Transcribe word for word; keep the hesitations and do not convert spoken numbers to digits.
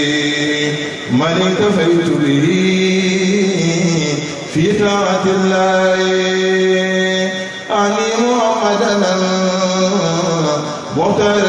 من اكتفيت به في طاعة الله أعني محمدا مختار